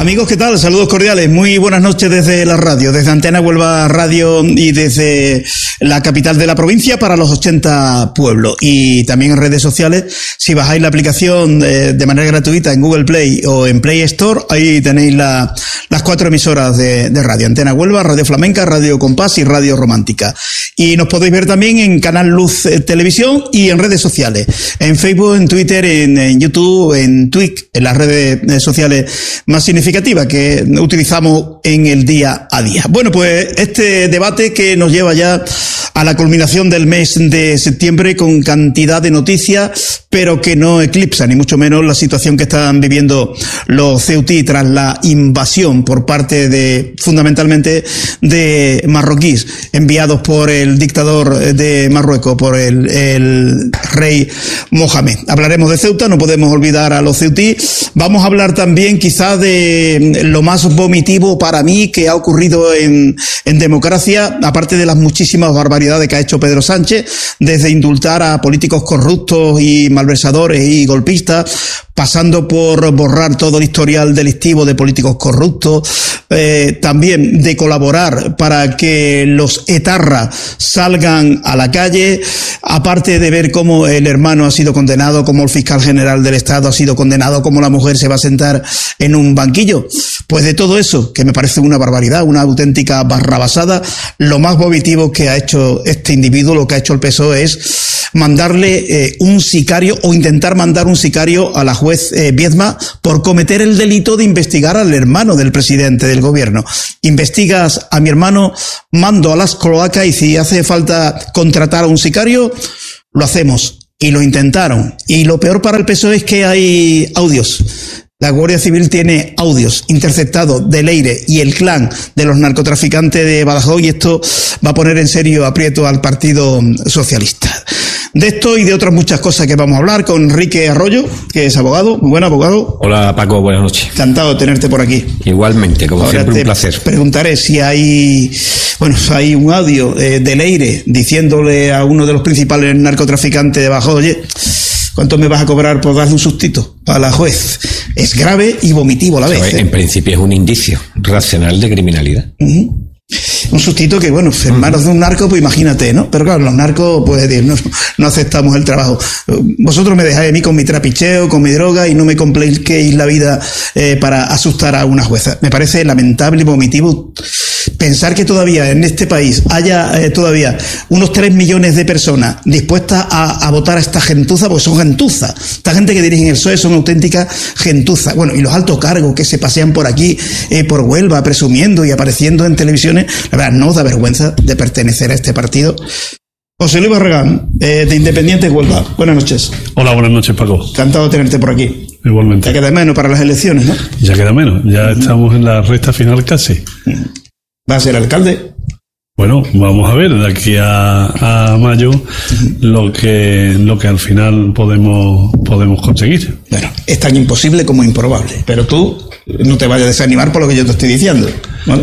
Amigos, ¿qué tal? Saludos cordiales. Muy buenas noches desde la radio, desde Antena Huelva Radio y desde la capital de la provincia para los 80 pueblos. Y también en redes sociales, si bajáis la aplicación de manera gratuita en Google Play o en Play Store, ahí tenéis las 4 emisoras de radio. Antena Huelva, Radio Flamenca, Radio Compás y Radio Romántica. Y nos podéis ver también en Canal Luz Televisión y en redes sociales. En Facebook, en Twitter, en YouTube, en Twitch, en las redes sociales más significativa que utilizamos en el día a día. Bueno, pues este debate que nos lleva ya a la culminación del mes de septiembre con cantidad de noticias, pero que no eclipsa ni mucho menos la situación que están viviendo los ceutí tras la invasión por parte fundamentalmente de marroquíes enviados por el dictador de Marruecos, por el rey Mohamed. Hablaremos de Ceuta, no podemos olvidar a los ceutí. Vamos a hablar también quizás de lo más vomitivo para mí que ha ocurrido en democracia, aparte de las muchísimas barbaridades que ha hecho Pedro Sánchez, desde indultar a políticos corruptos y malversadores y golpistas, pasando por borrar todo el historial delictivo de políticos corruptos, también de colaborar para que los etarras salgan a la calle, aparte de ver cómo el hermano ha sido condenado, cómo el fiscal general del Estado ha sido condenado, cómo la mujer se va a sentar en un banquillo. Pues de todo eso, que me parece una barbaridad, una auténtica barrabasada, lo más vomitivo que ha hecho este individuo, lo que ha hecho el PSOE es mandarle un sicario o intentar mandar un sicario a la juez Viedma por cometer el delito de investigar al hermano del presidente del gobierno. Investigas a mi hermano, mando a las cloacas y si hace falta contratar a un sicario, lo hacemos. Y lo intentaron. Y lo peor para el PSOE es que hay audios. La Guardia Civil tiene audios interceptados de Leire y el clan de los narcotraficantes de Badajoz y esto va a poner en serio aprieto al Partido Socialista. De esto y de otras muchas cosas que vamos a hablar con Enrique Arroyo, que es abogado. Muy buen abogado. Hola Paco, buenas noches. Encantado de tenerte por aquí. Igualmente, como ahora siempre un placer. Preguntaré si hay un audio de Leire diciéndole a uno de los principales narcotraficantes de Badajoz, oye, ¿cuánto me vas a cobrar por darle un sustito a la juez? Es grave y vomitivo a la vez. En principio es un indicio racional de criminalidad. Uh-huh. Un sustito que, bueno, en manos de un narco, pues imagínate, ¿no? Pero claro, los narcos, pues no aceptamos el trabajo. Vosotros me dejáis a mí con mi trapicheo, con mi droga y no me compliquéis la vida para asustar a una jueza. Me parece lamentable y vomitivo pensar que todavía en este país haya todavía unos 3 millones de personas dispuestas a votar a esta gentuza, porque son gentuzas. Esta gente que dirige el PSOE son auténticas gentuzas. Bueno, y los altos cargos que se pasean por aquí, por Huelva, presumiendo y apareciendo en televisiones, la verdad, no da vergüenza de pertenecer a este partido. José Luis Barragán, de Independiente Huelva. Buenas noches. Hola, buenas noches, Paco. Encantado de tenerte por aquí. Igualmente. Ya queda menos para las elecciones, ¿no? Ya queda menos. Ya estamos en la recta final casi. ¿Va a ser alcalde? Bueno, vamos a ver de aquí a mayo lo que al final podemos conseguir. Bueno, es tan imposible como improbable. Pero tú no te vayas a desanimar por lo que yo te estoy diciendo, ¿vale?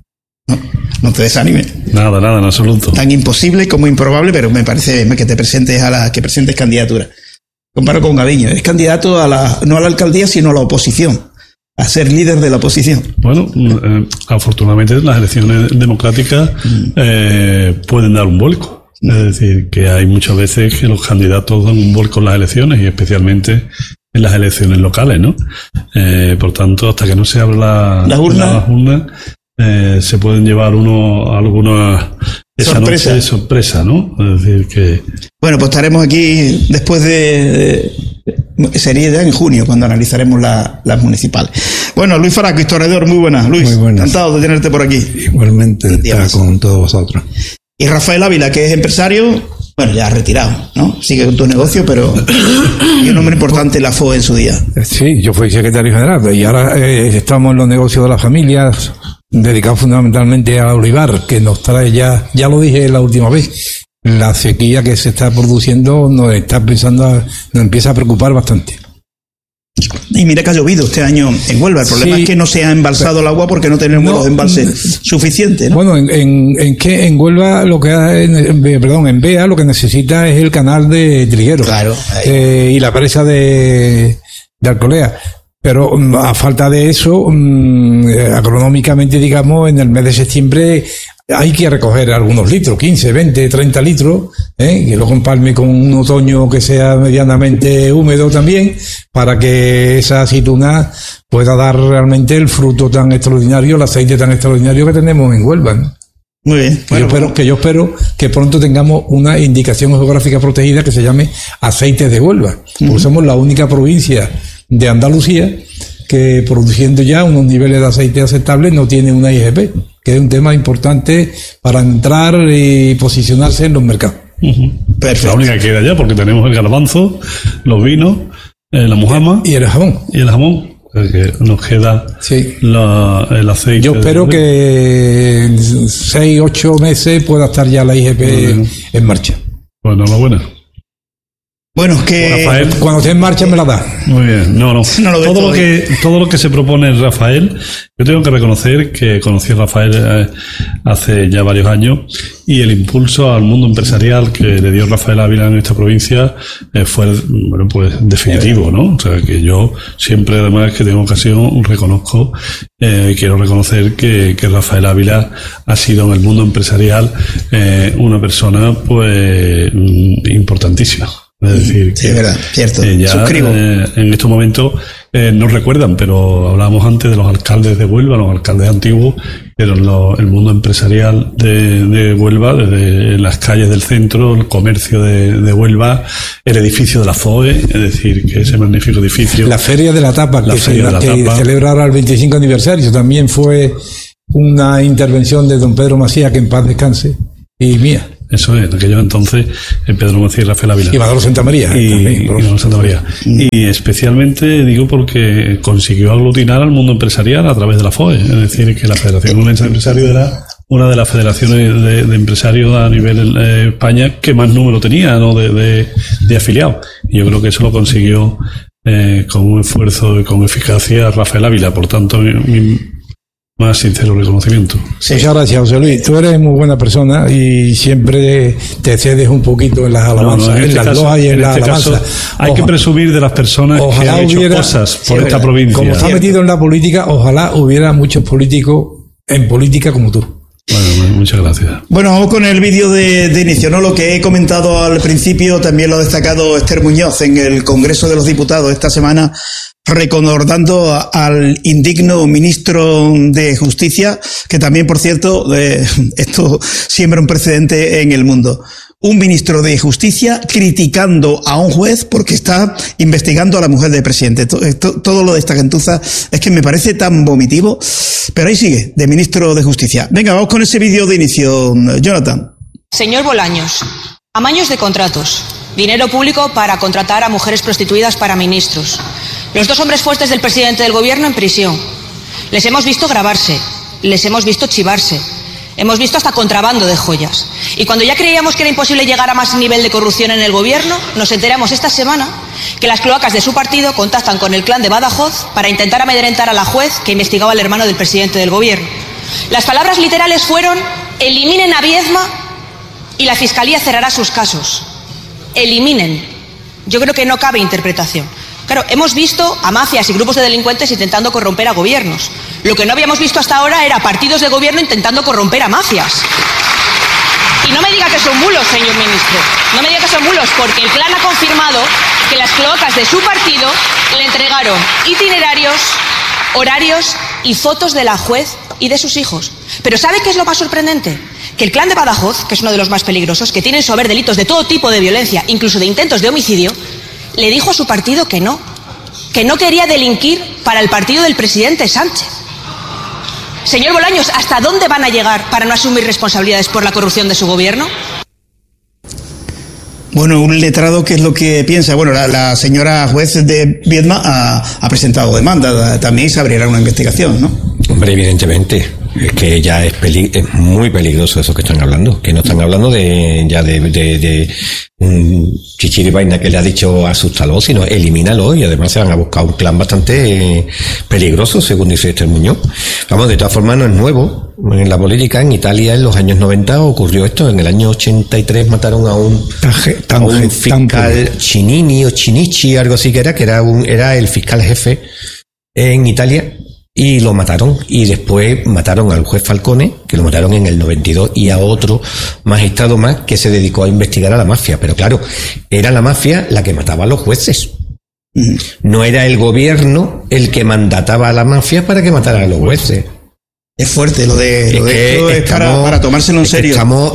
No te desanimes. Nada, en absoluto. Tan imposible como improbable, pero me parece que te presentes que presentes candidatura. Comparo con Gaviño, es candidato no a la alcaldía, sino a la oposición, a ser líder de la oposición. Bueno, afortunadamente las elecciones democráticas pueden dar un vuelco. Es decir, que hay muchas veces que los candidatos dan un vuelco en las elecciones y especialmente en las elecciones locales, ¿no? Por tanto, hasta que no se abra las urnas, se pueden llevar algunas sorpresa, ¿no? Es decir que... Bueno, pues estaremos aquí después sería ya en junio cuando analizaremos las municipales. Bueno, Luis Faraco, historiador, muy buenas. Luis, muy buenas. Encantado de tenerte por aquí. Igualmente, estar con todos vosotros. Y Rafael Ávila, que es empresario, bueno, ya retirado, ¿no? Sigue con tu negocio, pero y un hombre importante en la FOE en su día. Sí, yo fui secretario general y ahora estamos en los negocios de las familias, dedicados fundamentalmente al olivar, que nos trae ya lo dije la última vez, la sequía que se está produciendo nos empieza a preocupar bastante. Y mira que ha llovido este año en Huelva. El problema es que no se ha embalsado el agua porque no tenemos los embalses suficientes, ¿no? Bueno, en Huelva en Bea lo que necesita es el canal de Trigueros. Claro. Y la presa de Alcolea. Pero a falta de eso, agronómicamente, digamos, en el mes de septiembre hay que recoger algunos litros, 15, 20, 30 litros, que luego empalme con un otoño que sea medianamente húmedo también, para que esa aceituna pueda dar realmente el fruto tan extraordinario, el aceite tan extraordinario que tenemos en Huelva, ¿no? Muy bien. Bueno, yo espero que pronto tengamos una indicación geográfica protegida que se llame Aceites de Huelva, porque somos la única provincia de Andalucía que, produciendo ya unos niveles de aceite aceptables, no tiene una IGP, que es un tema importante para entrar y posicionarse en los mercados. Perfecto. La única que queda ya, porque tenemos el garbanzo, los vinos, la mujama y el jamón. Que nos queda el aceite. Yo espero que en 6-8 meses pueda estar ya la IGP en marcha. Pues enhorabuena. Bueno, que Rafael, cuando esté en marcha me la da. Muy bien. No. Todo lo que se propone Rafael, yo tengo que reconocer que conocí a Rafael hace ya varios años, y el impulso al mundo empresarial que le dio Rafael Ávila en esta provincia fue, pues definitivo, ¿no? O sea, que yo siempre, además que tengo ocasión, reconozco, quiero reconocer que Rafael Ávila ha sido en el mundo empresarial una persona, pues, importantísima. Es decir, sí, es verdad, cierto. Ya, suscribo. En estos momentos no recuerdan, pero hablábamos antes de los alcaldes de Huelva, los alcaldes antiguos, pero el mundo empresarial de Huelva, desde las calles del centro, el comercio de Huelva, el edificio de la FOE, es decir, que ese magnífico edificio. La Feria de la Tapa, que celebra ahora el 25 aniversario, también fue una intervención de don Pedro Macías, que en paz descanse, y mía. Eso es, en aquellos entonces, Pedro Macías y Rafael Ávila. Y Manolo Santamaría. Y especialmente digo porque consiguió aglutinar al mundo empresarial a través de la FOE. Es decir, que la Federación de Empresarios era una de las federaciones de empresarios a nivel España que más número tenía, ¿no?, de afiliados. Y yo creo que eso lo consiguió con un esfuerzo y con eficacia Rafael Ávila. Por tanto, mi más sincero reconocimiento. Sí. Muchas gracias, José Luis. Tú eres muy buena persona y siempre te cedes un poquito en las alabanzas, en las loas y en las alabanzas. Hay que presumir de las personas que han hecho cosas por esta provincia. Como está metido en la política, ojalá hubiera muchos políticos en política como tú. Bueno, muchas gracias. Bueno, vamos con el vídeo de inicio, ¿no? Lo que he comentado al principio también lo ha destacado Esther Muñoz en el Congreso de los Diputados esta semana, recordando al indigno ministro de Justicia, que también, por cierto, esto siembra un precedente en el mundo. Un ministro de Justicia criticando a un juez porque está investigando a la mujer del presidente. Todo lo de esta gentuza es que me parece tan vomitivo, pero ahí sigue, de ministro de Justicia. Venga, vamos con ese vídeo de inicio, Jonathan. Señor Bolaños, amaños de contratos, dinero público para contratar a mujeres prostituidas para ministros. Los dos hombres fuertes del presidente del gobierno en prisión. Les hemos visto grabarse, les hemos visto chivarse. Hemos visto hasta contrabando de joyas. Y cuando ya creíamos que era imposible llegar a más nivel de corrupción en el gobierno, nos enteramos esta semana que las cloacas de su partido contactan con el clan de Badajoz para intentar amedrentar a la juez que investigaba al hermano del presidente del gobierno. Las palabras literales fueron: eliminen a Viedma y la Fiscalía cerrará sus casos. Eliminen. Yo creo que no cabe interpretación. Claro, hemos visto a mafias y grupos de delincuentes intentando corromper a gobiernos. Lo que no habíamos visto hasta ahora era partidos de gobierno intentando corromper a mafias. Y no me diga que son bulos, señor ministro. No me diga que son bulos, porque el clan ha confirmado que las cloacas de su partido le entregaron itinerarios, horarios y fotos de la juez y de sus hijos. Pero ¿sabe qué es lo más sorprendente? Que el clan de Badajoz, que es uno de los más peligrosos, que tiene en su haber delitos de todo tipo de violencia, incluso de intentos de homicidio, le dijo a su partido que no quería delinquir para el partido del presidente Sánchez. Señor Bolaños, ¿hasta dónde van a llegar para no asumir responsabilidades por la corrupción de su gobierno? Bueno, un letrado, ¿qué es lo que piensa? Bueno, la señora juez de Viedma ha presentado demanda, también se abrirá una investigación, ¿no? Hombre, evidentemente, es que ya es muy peligroso eso que están hablando, que no están hablando de un chichiri vaina que le ha dicho asústalo, sino elimínalo, y además se van a buscar un clan bastante peligroso, según dice Esther Muñoz. Vamos, de todas formas no es nuevo en la política. En Italia en los años 90 ocurrió esto. En el año 83 mataron a un fiscal Chinini o Chinichi, algo así que era el fiscal jefe en Italia y lo mataron, y después mataron al juez Falcone, que lo mataron en el 92, y a otro magistrado más que se dedicó a investigar a la mafia. Pero claro, era la mafia la que mataba a los jueces. No era el gobierno el que mandataba a la mafia para que matara a los jueces. Es fuerte lo de esto, es para tomárselo en serio.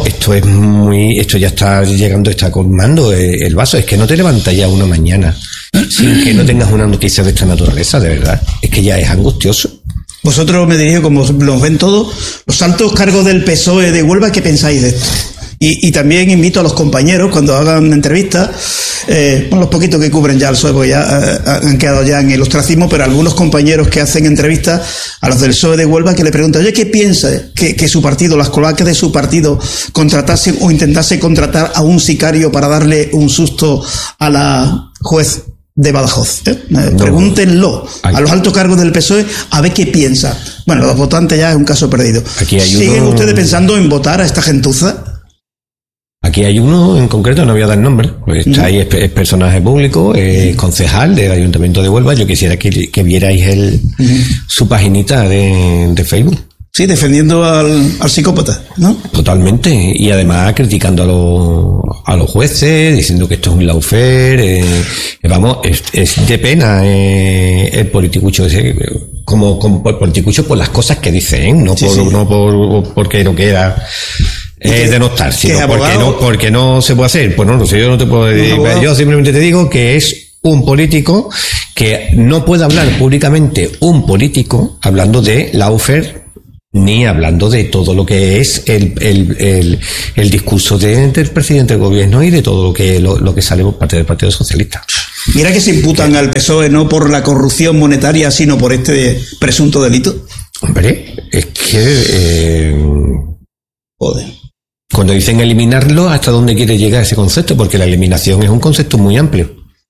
Esto ya está llegando, está colmando el vaso. Es que no te levantas ya una mañana sin que no tengas una noticia de esta naturaleza, de verdad. Es que ya es angustioso. Vosotros, me dirijo, como los ven todos, los altos cargos del PSOE de Huelva, ¿qué pensáis de esto? Y también invito a los compañeros, cuando hagan entrevistas, los poquitos que cubren ya el PSOE, porque ya han quedado ya en el ostracismo, pero algunos compañeros que hacen entrevistas a los del PSOE de Huelva, que le preguntan, oye, ¿qué piensa que su partido, las cloacas de su partido, contratasen o intentase contratar a un sicario para darle un susto a la juez de Badajoz? Pregúntenlo a los altos cargos del PSOE a ver qué piensa. Bueno, los votantes ya es un caso perdido. ¿Siguen ustedes pensando en votar a esta gentuza? Aquí hay uno en concreto, no voy a dar nombre, pues está ahí, es personaje público, concejal del Ayuntamiento de Huelva. Yo quisiera que vierais su paginita de Facebook. Sí, defendiendo al psicópata, ¿no? Totalmente, y además criticando a los jueces, diciendo que esto es un lawfare, vamos, es de pena el politicucho ese, como politicucho por las cosas que dice, no porque no quiera denostar, sino porque no se puede hacer. Pues no sé, yo no te puedo decir, yo simplemente te digo que es un político que no puede hablar públicamente, un político hablando de lawfare, ni hablando de todo lo que es el discurso del presidente del gobierno y de todo lo que sale por parte del Partido Socialista. Mira que se imputan al PSOE no por la corrupción monetaria, sino por este presunto delito. Hombre, es que joder. Cuando dicen eliminarlo, ¿hasta dónde quiere llegar ese concepto? Porque la eliminación es un concepto muy amplio.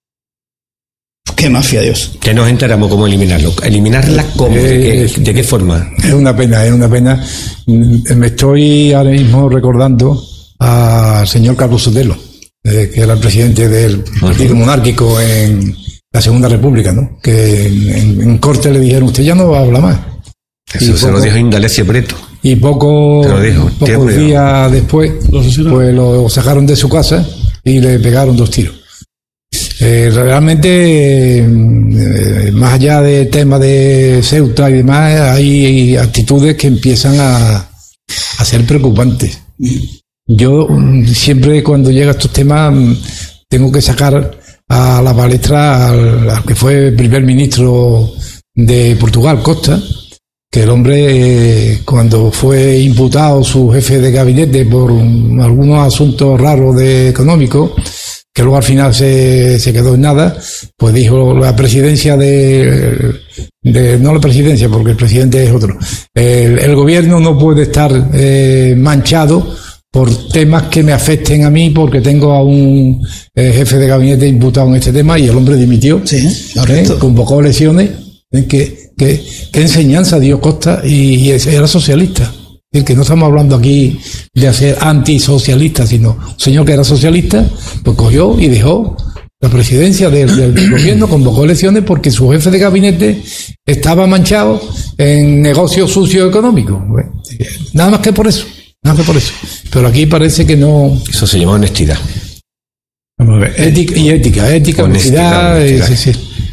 ¡Qué mafia, Dios! Que nos enteramos cómo eliminarlo. ¿Eliminarla cómo? ¿De qué forma? Es una pena. Me estoy ahora mismo recordando al señor Carlos Sotelo, que era el presidente del Partido Monárquico en la Segunda República, ¿no? Que en corte le dijeron, usted ya no va a hablar más. Eso se lo dijo Indalecio Prieto. Y pocos días después, pues lo sacaron de su casa y le pegaron 2 tiros. Realmente, más allá del tema de Ceuta y demás, hay actitudes que empiezan a ser preocupantes. Yo siempre, cuando llega a estos temas, tengo que sacar a la palestra al que fue primer ministro de Portugal, Costa, que el hombre, cuando fue imputado su jefe de gabinete por algunos asuntos raros económicos, que luego al final se quedó en nada, pues dijo la presidencia no la presidencia, porque el presidente es otro, el gobierno no puede estar manchado por temas que me afecten a mí, porque tengo a un jefe de gabinete imputado en este tema, y el hombre dimitió, convocó elecciones. ¿Qué enseñanza dio Costa? Y era socialista. Es decir, que no estamos hablando aquí de hacer antisocialista, sino un señor que era socialista, pues cogió y dejó la presidencia del gobierno, convocó elecciones porque su jefe de gabinete estaba manchado en negocios sucios económicos. Nada más que por eso. Pero aquí parece que no. Eso se llama honestidad. Vamos a ver, ética, honestidad. Sí.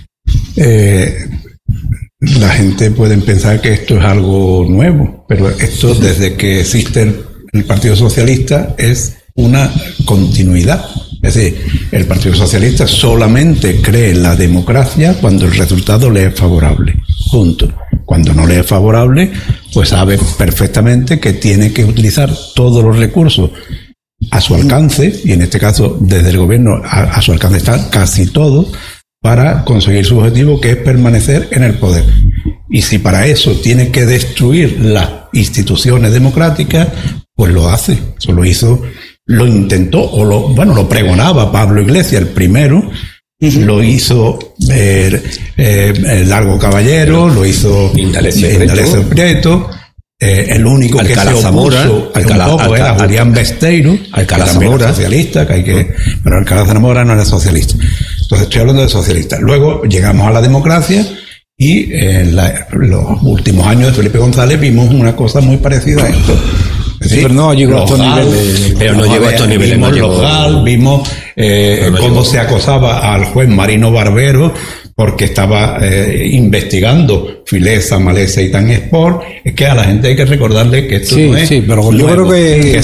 La gente puede pensar que esto es algo nuevo, pero esto, desde que existe el Partido Socialista, es una continuidad. Es decir, el Partido Socialista solamente cree en la democracia cuando el resultado le es favorable. Punto. Cuando no le es favorable, pues sabe perfectamente que tiene que utilizar todos los recursos a su alcance, y en este caso desde el gobierno a su alcance está casi todo, para conseguir su objetivo, que es permanecer en el poder. Y si para eso tiene que destruir las instituciones democráticas, pues lo hace. Eso lo hizo, lo intentó, lo pregonaba Pablo Iglesias, el primero. Lo hizo el Largo Caballero, lo hizo Indalecio Prieto. El único que se opuso era Julián Besteiro, Alcalá Zamora, socialista, pero Alcalá Zamora no era socialista. Entonces estoy hablando de socialistas. Luego llegamos a la democracia Y en los últimos años de Felipe González vimos una cosa muy parecida a esto. Sí, pero no llegó a estos niveles. Pero no llegó a estos niveles. Vimos local, vimos cómo se acosaba al juez Marino Barbero porque estaba investigando Filesa, Malesa y Tan Sport. Es que a la gente hay que recordarle que esto no es. Sí, pero yo creo que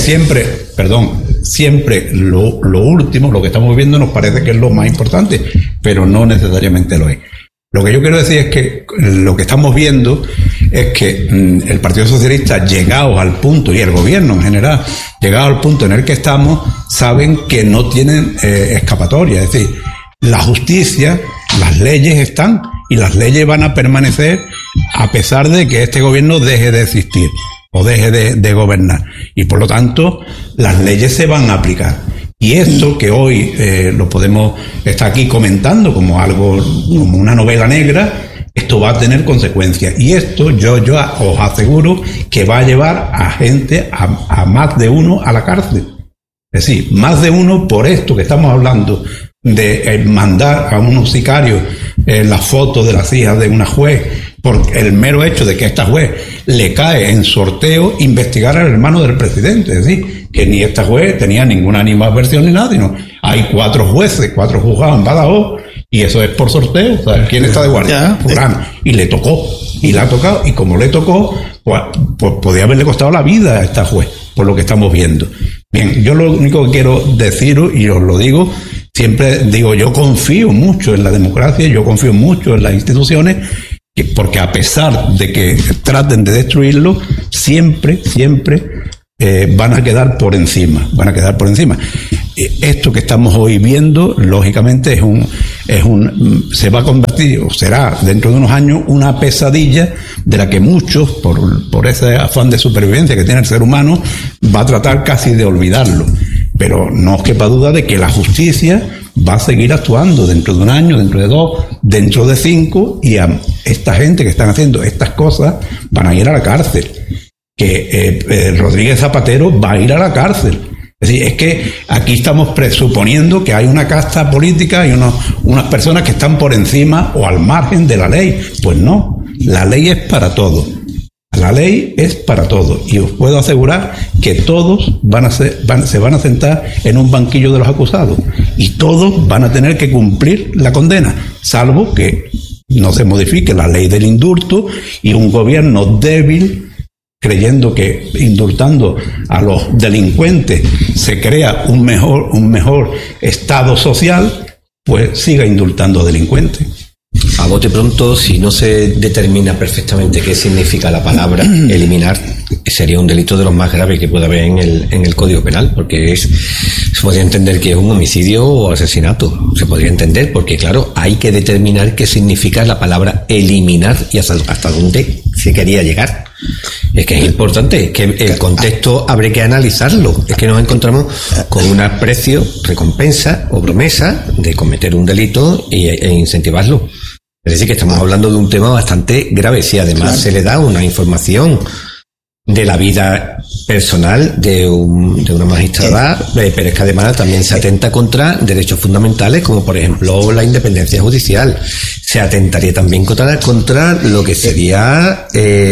siempre lo último, lo que estamos viendo, nos parece que es lo más importante, pero no necesariamente lo es. Lo que yo quiero decir es que lo que estamos viendo es que el Partido Socialista, llegado al punto, y el gobierno en general, llegado al punto en el que estamos, saben que no tienen escapatoria. Es decir, la justicia, las leyes están, y las leyes van a permanecer a pesar de que este gobierno deje de existir o deje de gobernar. Y por lo tanto, las leyes se van a aplicar. Y esto que hoy lo podemos estar aquí comentando como algo, como una novela negra, esto va a tener consecuencias. Y esto yo os aseguro que va a llevar a gente, a más de uno a la cárcel. Es decir, más de uno por esto que estamos hablando de mandar a unos sicarios las fotos de las hijas de una juez, por el mero hecho de que esta juez le cae en sorteo investigar al hermano del presidente. Es decir, que ni esta juez tenía ninguna animadversión ni nada, sino hay 4 jueces, 4 juzgados en Badajoz, y eso es por sorteo. O sea, ¿quién está de guardia? Fulano. Y le tocó, y le ha tocado, y como le tocó, pues podía haberle costado la vida a esta juez, por lo que estamos viendo. Bien, yo lo único que quiero deciros, y os lo digo, siempre digo, yo confío mucho en la democracia, yo confío mucho en las instituciones, porque a pesar de que traten de destruirlo, siempre van a quedar por encima, Esto que estamos hoy viendo, lógicamente, se va a convertir, o será dentro de unos años, una pesadilla de la que muchos, por ese afán de supervivencia que tiene el ser humano, va a tratar casi de olvidarlo. Pero no os quepa duda de que la justicia va a seguir actuando dentro de un año, dentro de 2, dentro de 5, y a esta gente que están haciendo estas cosas van a ir a la cárcel. Que Rodríguez Zapatero va a ir a la cárcel. Es decir, es que aquí estamos presuponiendo que hay una casta política y unas personas que están por encima o al margen de la ley. Pues no, la ley es para todos. La ley es para todos, y os puedo asegurar que todos se van a sentar en un banquillo de los acusados, y todos van a tener que cumplir la condena, salvo que no se modifique la ley del indulto y un gobierno débil, creyendo que indultando a los delincuentes se crea un mejor estado social, pues siga indultando delincuentes. A bote pronto, si no se determina perfectamente qué significa la palabra eliminar, sería un delito de los más graves que puede haber en el Código Penal, porque se podría entender que es un homicidio o asesinato. Se podría entender, porque claro, hay que determinar qué significa la palabra eliminar y hasta dónde se quería llegar. Es que es importante, que el contexto habría que analizarlo. Es que nos encontramos con un aprecio, recompensa o promesa de cometer un delito e incentivarlo. Es decir, que estamos hablando de un tema bastante grave. Si además se le da una información de la vida personal de una magistrada, pero es que además también se atenta contra derechos fundamentales, como por ejemplo la independencia judicial. Se atentaría también contra lo que sería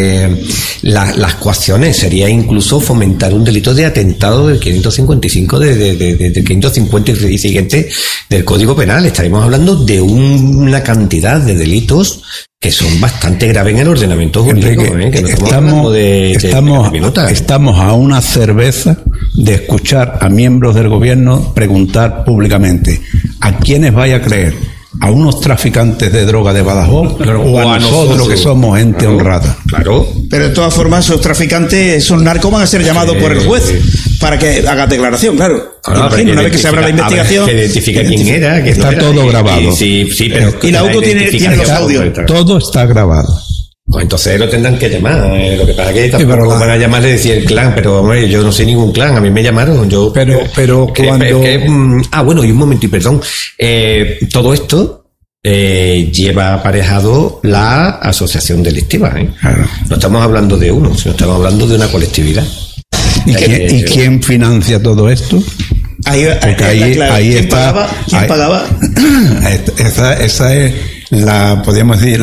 las coacciones. Sería incluso fomentar un delito de atentado del 555 del 550 y siguiente del Código Penal. Estaríamos hablando de una cantidad de delitos que son bastante graves en el ordenamiento jurídico. Que no estamos a una cerveza de escuchar a miembros del gobierno preguntar públicamente: ¿a quiénes vaya a creer? ¿A unos traficantes de droga de Badajoz o a nosotros que somos gente honrada? Claro. Pero de todas formas, esos traficantes, esos narcos, van a ser llamados por el juez para que haga declaración, claro. Imagino, una vez que se abra la investigación, que identifica quién era, que está todo grabado. Y la auto tiene los audios. Todo está grabado. Pues entonces lo tendrán que llamar. Lo que pasa es que tampoco van a llamarle y decir el clan, pero hombre, yo no sé ningún clan, a mí me llamaron. Pero cuando... bueno, y un momento, y perdón. Todo esto lleva aparejado la asociación delictiva. Claro. No estamos hablando de uno, sino estamos hablando de una colectividad. ¿Y quién financia todo esto? Ahí está. ¿Quién pagaba? Esa es podríamos decir,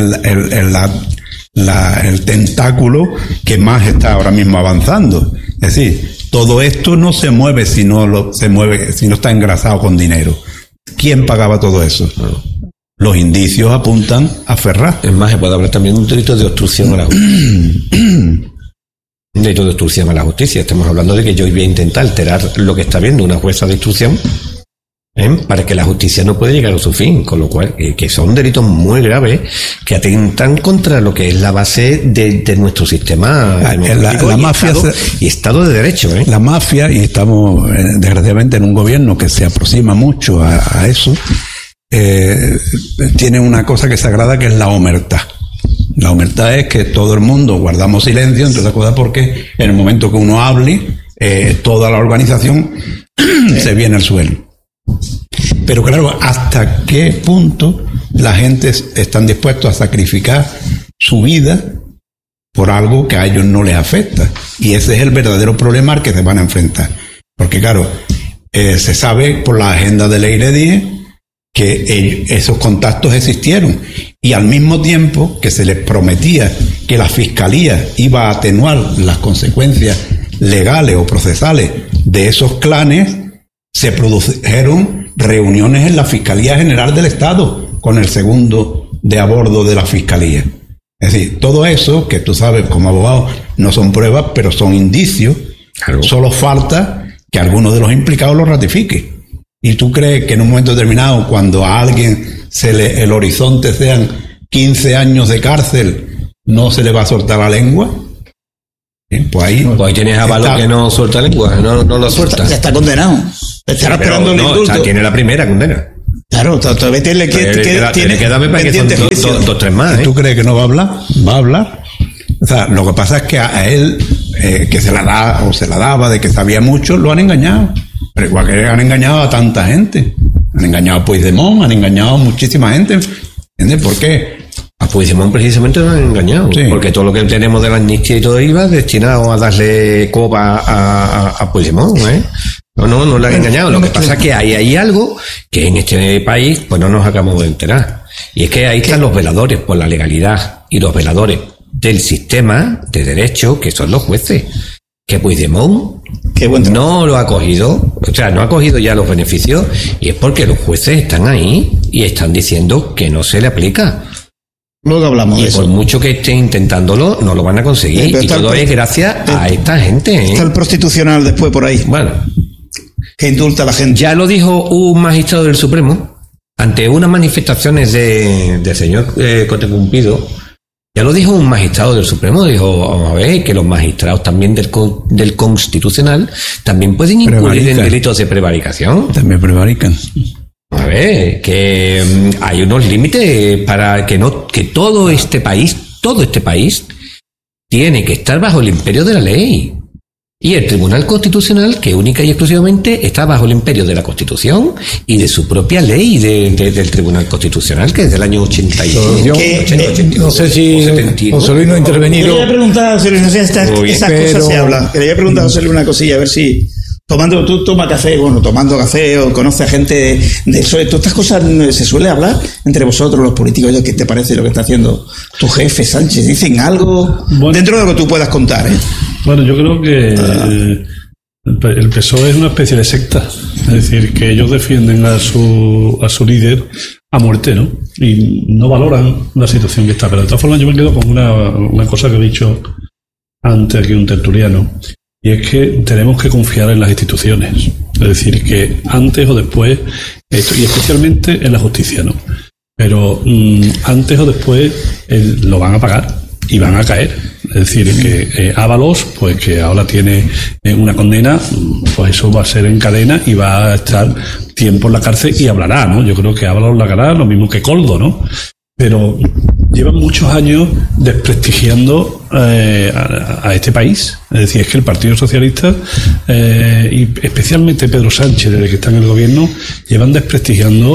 el tentáculo que más está ahora mismo avanzando. Es decir, todo esto no se mueve si no está engrasado con dinero. ¿Quién pagaba todo eso? Los indicios apuntan a Ferraz. Es más, se puede hablar también de un delito de obstrucción a la justicia. Un delito de obstrucción a la justicia. Estamos hablando de que yo voy a intentar alterar lo que está viendo una jueza de instrucción, para que la justicia no pueda llegar a su fin, con lo cual que son delitos muy graves que atentan contra lo que es la base de nuestro sistema democrático la mafia y Estado de Derecho. La mafia, y estamos desgraciadamente en un gobierno que se aproxima mucho a eso, tiene una cosa que es sagrada, que es la omertá. La omertá es que todo el mundo guardamos silencio, entre otras cosas porque en el momento que uno hable, toda la organización se viene al suelo. Pero claro, ¿hasta qué punto la gente están dispuestos a sacrificar su vida por algo que a ellos no les afecta? Y ese es el verdadero problema al que se van a enfrentar. Porque claro, se sabe por la agenda de Leire Díez que esos contactos existieron, y al mismo tiempo que se les prometía que la Fiscalía iba a atenuar las consecuencias legales o procesales de esos clanes, se produjeron reuniones en la Fiscalía General del Estado con el segundo de a bordo de la Fiscalía. Es decir, todo eso, que tú sabes como abogado, no son pruebas, pero son indicios. Claro. Solo falta que alguno de los implicados lo ratifique. ¿Y tú crees que en un momento determinado, cuando a alguien el horizonte sean 15 años de cárcel, no se le va a soltar la lengua? Pues ahí tienes a Való que no suelta lengua, no lo suelta. Ya está condenado. Estará esperando el indulto. Tiene la primera condena. Claro, todavía tiene que darme para que son dos, tres más. ¿Tú crees que no va a hablar? Va a hablar. O sea, lo que pasa es que a él, que se la da o se la daba de que sabía mucho, lo han engañado. Pero igual que han engañado a tanta gente. Han engañado a Puigdemont, han engañado a muchísima gente. ¿Entiendes? ¿Por qué? A Puigdemont precisamente nos han engañado. Sí. Porque todo lo que tenemos de la amnistía y todo iba destinado a darle coba a Puigdemont, No lo han engañado. Lo que pasa es que hay algo que en este país pues no nos acabamos de enterar. Y es que ahí están los veladores por la legalidad y los veladores del sistema de derecho, que son los jueces. Que Puigdemont no lo ha cogido, o sea, no ha cogido ya los beneficios, y es porque los jueces están ahí y están diciendo que no se le aplica. Luego hablamos de eso. Y por mucho que estén intentándolo, no lo van a conseguir. Y todo es gracias a esta gente. Está el prostitucional después por ahí. Bueno, que indulta a la gente. Ya lo dijo un magistrado del Supremo ante unas manifestaciones de señor Cote Cumplido. Ya lo dijo un magistrado del Supremo, dijo, vamos a ver, que los magistrados también del Constitucional también pueden incurrir en delitos de prevaricación. También prevarican. A ver, que hay unos límites para que todo este país tiene que estar bajo el imperio de la ley. Y el Tribunal Constitucional, que única y exclusivamente está bajo el imperio de la Constitución y de su propia ley del Tribunal Constitucional, que es del año 81. No sé si José Luis no ha intervenido. Quería preguntar a José Luis, esas cosas se hablan. Quería preguntar a José Luis una cosilla, a ver si... Tú tomas café, tomando café o conoces a gente de eso. Todas estas cosas se suele hablar entre vosotros, los políticos. ¿Qué te parece lo que está haciendo tu jefe, Sánchez? ¿Dicen algo dentro de lo que tú puedas contar? Bueno, yo creo que el PSOE es una especie de secta. Es decir, que ellos defienden a su líder a muerte, ¿no? Y no valoran la situación que está. Pero de todas formas yo me quedo con una cosa que he dicho antes aquí un tertuliano. Y es que tenemos que confiar en las instituciones. Es decir, que antes o después, y especialmente en la justicia, ¿no? Pero antes o después lo van a pagar y van a caer. Es decir, que Ábalos, pues que ahora tiene una condena, pues eso va a ser en cadena y va a estar tiempo en la cárcel y hablará, ¿no? Yo creo que Ábalos la hará lo mismo que Coldo, ¿no? Pero llevan muchos años desprestigiando a este país. Es decir, es que el Partido Socialista y especialmente Pedro Sánchez, desde que está en el gobierno, llevan desprestigiando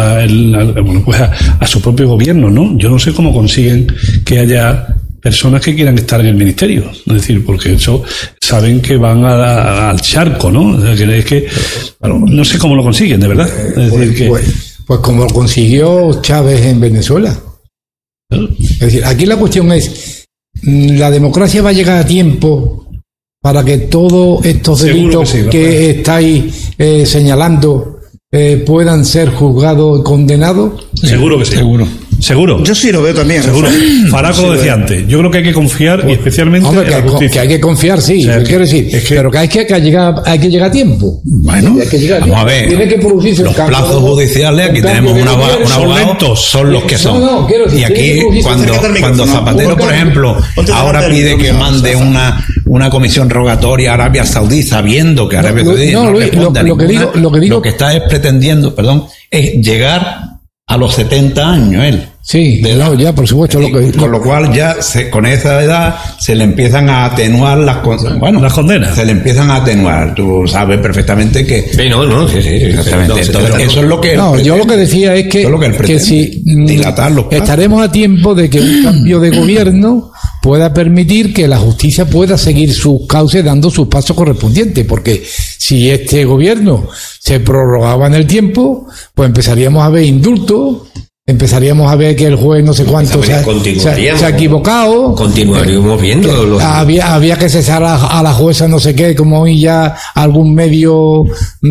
a su propio gobierno, ¿no? Yo no sé cómo consiguen que haya personas que quieran estar en el ministerio. Es decir, porque eso saben que van al charco, ¿no? Es que no sé cómo lo consiguen, de verdad. Es decir, que... Pues como lo consiguió Chávez en Venezuela. Es decir, aquí la cuestión es, ¿la democracia va a llegar a tiempo para que todos estos delitos que estáis señalando puedan ser juzgados y condenados? Seguro que sí. Seguro. Yo sí lo veo también. Seguro. Faraco lo decía antes. Yo creo que hay que confiar y especialmente Hombre, en la justicia. que hay que confiar, sí. O sea, quiero decir, pero que hay que llegar a tiempo. Bueno, vamos a ver. Tiene que producirse los plazos judiciales, aquí tenemos un abogado, son los que son. Quiero decir, y aquí, cuando Zapatero, por ejemplo, ahora pide que mande una comisión rogatoria a Arabia Saudí, sabiendo que Arabia Saudí no responde a ninguna, lo que está es pretendiendo, es llegar a los 70 años él. Sí, ya, por supuesto. Con lo cual ya con esa edad se le empiezan a atenuar las condenas. Se le empiezan a atenuar. Tú sabes perfectamente que... Sí, exactamente. Entonces, eso es lo que... yo lo que decía es que si dilatar los plazos. Estaremos a tiempo de que un cambio de gobierno pueda permitir que la justicia pueda seguir sus causas dando sus pasos correspondientes, porque si este gobierno se prorrogaba en el tiempo, pues empezaríamos a ver indultos, empezaríamos a ver que el juez no sé cuánto se ha equivocado. Continuaríamos viendo. Había que cesar a la jueza no sé qué, como hoy ya algún medio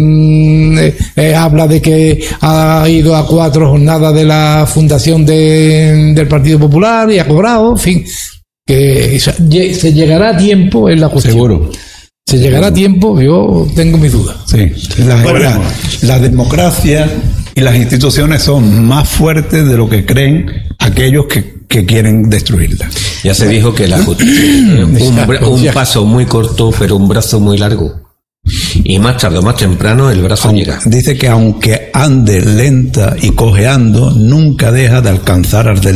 habla de que ha ido a 4 jornadas de la fundación del Partido Popular y ha cobrado, en fin, que se llegará a tiempo en la cuestión. Seguro. Se llegará a tiempo, yo tengo mis dudas. Sí, la democracia y las instituciones son más fuertes de lo que creen aquellos que quieren destruirla. Ya se dijo que la justicia un paso muy corto, pero un brazo muy largo. Y más tarde o más temprano el brazo llega. Dice que aunque ande lenta y cojeando, nunca deja de alcanzar al